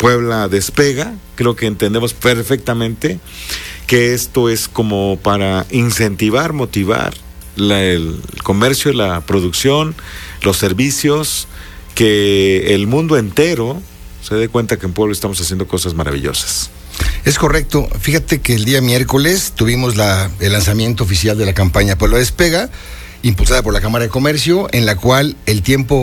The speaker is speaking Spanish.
Puebla despega. Creo que entendemos perfectamente que esto es como para incentivar, motivar el comercio, la producción, los servicios, que el mundo entero se dé cuenta que en Puebla estamos haciendo cosas maravillosas. Es correcto. Fíjate que el día miércoles tuvimos el lanzamiento oficial de la campaña Puebla Despega, impulsada por la Cámara de Comercio, en la cual el tiempo